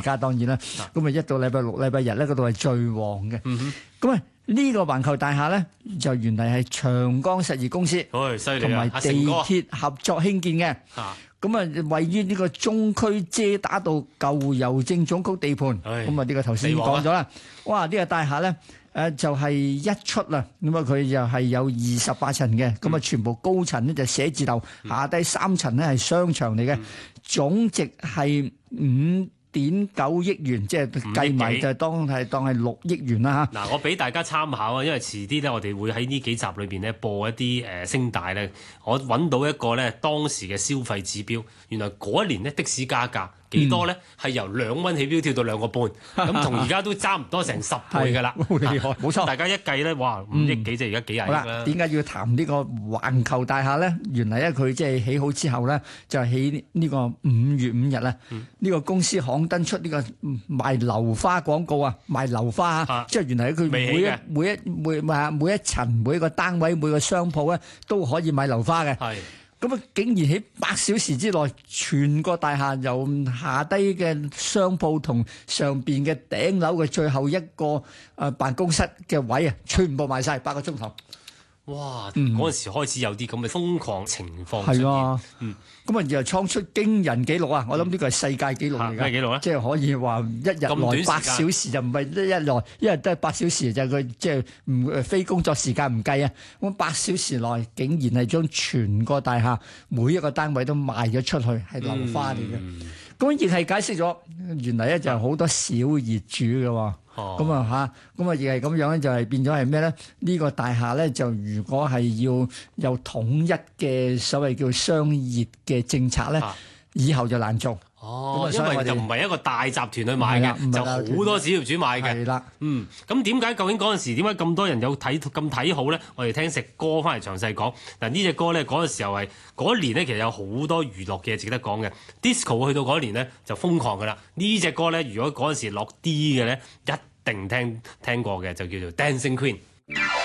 家當然啦。咁啊一到禮拜六、禮拜日咧，嗰度係最旺嘅。咁啊呢個環球大廈咧，就原嚟係長江實業公司同埋地鐵合作興建嘅。咁啊，位於呢個中區遮打道舊郵政總局地盤。咁啊，呢個頭先已經講咗啦。哇！呢個大廈咧，就係一出啦。咁啊，佢就係有28層嘅。咁啊，全部高層咧就寫字樓，下低3層咧係商場嚟嘅。總值係5.9億元，即係計埋就當係6億元啦嚇。 嗱，我俾大家參考啊，因為遲啲咧，我哋會喺呢幾集裏邊咧播一啲聲帶咧，我揾到一個咧當時嘅消費指標，原來嗰一年咧的士加價幾多咧？係由2蚊起標跳到2個半，咁同而家都差唔多成10倍㗎啦。 冇錯， 大家一計咧，哇，5億幾即係而家幾廿億啦。 點解要談呢個環球大廈咧？原來咧佢即係起好之後咧，就係起呢個5月5日咧，呢個公司刊登出呢個賣樓花廣告啊，賣樓花啊，即係原來佢每一層每一個單位每個商鋪咧都可以買樓花嘅。咁啊！竟然喺8小時之內，全個大廈由下低嘅商鋪同上邊嘅頂樓嘅最後一個辦公室嘅位啊，全部賣晒8個鐘頭。 哇！嗰陣時開始有啲咁嘅瘋狂情況出現。 咁啊，又創出驚人紀錄啊！我諗呢個係世界紀錄嚟㗎。咩紀錄咧？即係可以話一日內8小時就唔係一日都係8小時，就係佢即係唔非工作時間唔計啊！咁8小時內竟然係將全個大廈每一個單位都賣咗出去，係樓花嚟嘅。咁亦係解釋咗原來咧就係好多小業主嘅喎。咁啊亦係咁樣咧，就係變咗係咩咧？呢個大廈咧就如果係要有統一嘅所謂叫商業嘅政策咧，以後就難做。 因為就唔係一個大集團去買嘅，就好多小業主買嘅。咁點解究竟嗰陣時點解咁多人有咁睇好咧？我哋聽隻歌翻嚟詳細講。嗱，呢隻歌咧嗰陣時候係嗰一年咧，其實有好多娛樂嘅值得講嘅。Disco 去到嗰一年咧就瘋狂噶啦。呢隻歌咧，如果嗰陣時落 D 嘅咧，一定聽過嘅，就叫做 Dancing Queen。